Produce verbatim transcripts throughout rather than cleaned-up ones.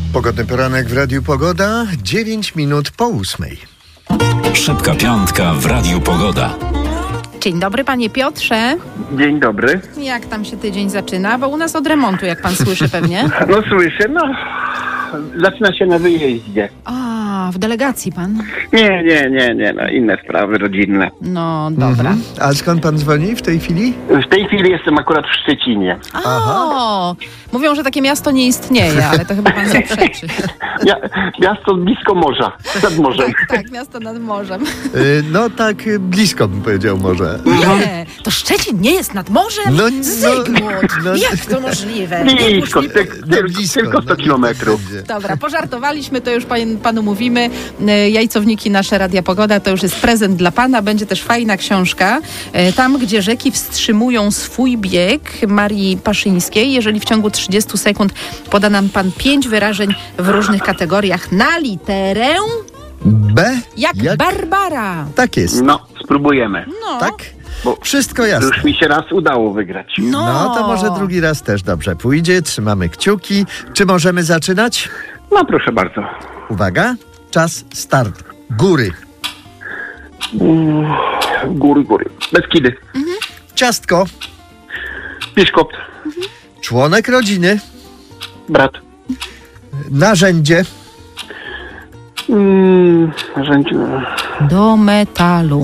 Pogodny poranek w Radiu Pogoda, dziewięć minut po ósmej. Szybka piątka w Radiu Pogoda. Dzień dobry, panie Piotrze. Dzień dobry. Jak tam się tydzień zaczyna? Bo u nas od remontu, jak pan słyszy pewnie. No słyszę, no zaczyna się na wyjeździe. A, w delegacji pan? Nie, nie, nie, nie, no inne sprawy rodzinne. No, dobra. Mhm. A skąd pan dzwoni w tej chwili? W tej chwili jestem akurat w Szczecinie. O, mówią, że takie miasto nie istnieje, ale to chyba pan zaprzeczy. Mia- miasto blisko morza, nad morzem. Tak, tak, miasto nad morzem. Y, no tak y, blisko bym powiedział może. Nie, to Szczecin nie jest nad morzem? No, no, Zygmunt, no. jak to możliwe? Blisko, ty, No, ty, blisko, tylko sto no, kilometrów. będzie. Dobra, pożartowaliśmy, to już pan, panu mówimy. E, Jajcowniki nasze Radia Pogoda to już jest prezent dla pana. Będzie też fajna książka. E, Tam, gdzie rzeki wstrzymują swój bieg, Marii Paszyńskiej. Jeżeli w ciągu trzydziestu sekund poda nam pan pięć wyrażeń w różnych kategoriach na literę B? jak, Jak? Barbara. Tak jest. No, spróbujemy. No, Tak? Bo Wszystko jasne. już mi się raz udało wygrać. no. No to może drugi raz też dobrze pójdzie. Trzymamy kciuki. Czy możemy zaczynać? No proszę bardzo. Uwaga, czas, start. Góry. Mm, Góry, góry. Beskidy. Ciastko. Piszkot. Członek rodziny. Brat. Narzędzie. Mm, narzędzie. Do metalu.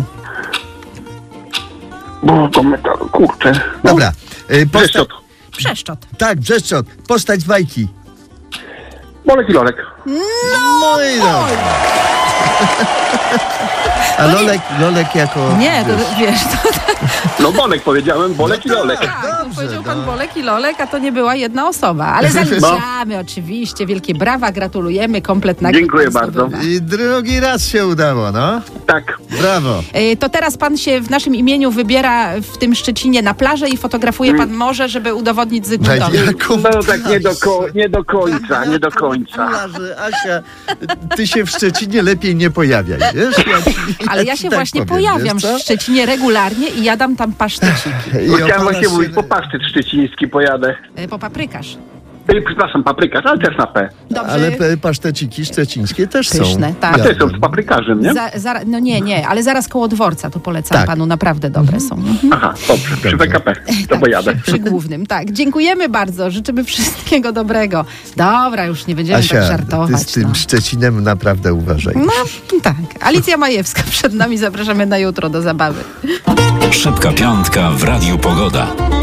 Bo do metalu, kurczę. No, Dobra. Y, posta- Brzeszczot. Przeszczot. Tak, Brzeszczot. Postać z bajki. Bolek i Lolek. No i no. A Lolek, Lolek jako... Nie, to wiesz, to No Bolek powiedziałem, Bolek i Lolek. tak, Dobrze, powiedział pan no. Bolek i Lolek, a to nie była jedna osoba. Ale zaliczamy oczywiście, wielkie brawa, gratulujemy, komplet nagród. Dziękuję pan bardzo. zdobywa. I drugi raz się udało, no. Tak. Brawo. Y, To teraz pan się w naszym imieniu wybiera w tym Szczecinie na plażę i fotografuje pan morze, żeby udowodnić Zygmuntowi. jaką No tak nie do, ko- nie do końca, nie do końca. plaży, Asia, ty się w Szczecinie lepiej nie pojawiaj, wiesz? Ja ci, Ale ja ja ci się tak właśnie powiem, pojawiam wiesz co? w Szczecinie regularnie i jadam tam paszteciki. I Bo chciałem opalasz właśnie się- mówić, po pasztet szczeciński pojadę. Y, Po paprykarz. Ej, przepraszam, paprykarz, ale też na P. Dobrze. Ale p- paszteciki szczecińskie też Pyszne, są. tak. A te Jadłem. są z paprykarzem, nie? Za, za, no nie, nie, ale zaraz koło dworca to polecam Tak. panu, naprawdę dobre są. Mhm. Aha, dobrze, przy P K P. To Tak, pojadę. przy, przy głównym, tak. Dziękujemy bardzo, życzymy wszystkiego dobrego. Dobra, już nie będziemy Asia, tak żartować. ty z tym no. Szczecinem naprawdę uważaj. No tak. Alicja Majewska przed nami, zapraszamy na jutro do zabawy. Szybka piątka w Radiu Pogoda.